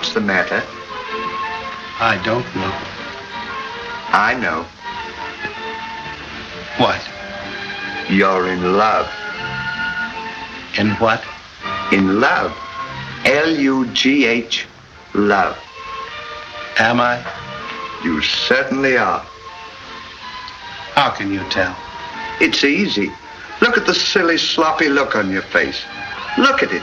What's the matter? I don't know. I know. What? You're in love. In what? In love. L-U-G-H. Love. Am I? You certainly are. How can you tell? It's easy. Look at the silly, sloppy look on your face. Look at it.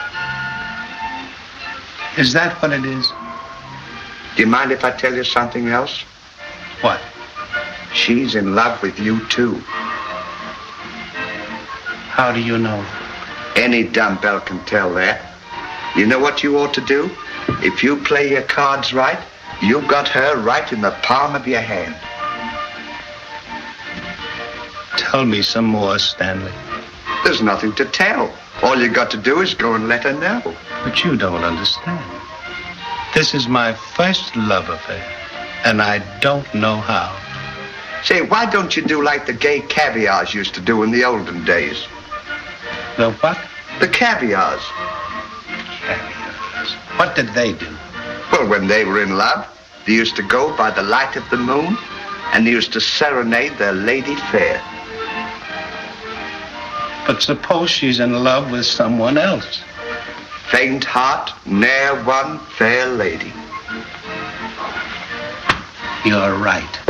Is that what it is? Do you mind if I tell you something else? What? She's in love with you, too. How do you know? Any dumbbell can tell that. You know what you ought to do? If you play your cards right, you've got her right in the palm of your hand. Tell me some more, Stanley. There's nothing to tell. All you got to do is go and let her know. But you don't understand. This is my first love affair, and I don't know how. Say, why don't you do like the gay caviars used to do in the olden days? The what? The caviars. Caviars. What did they do? Well, when they were in love, they used to go by the light of the moon, and they used to serenade their lady fair. But suppose she's in love with someone else. Faint heart, ne'er won fair lady. You're right.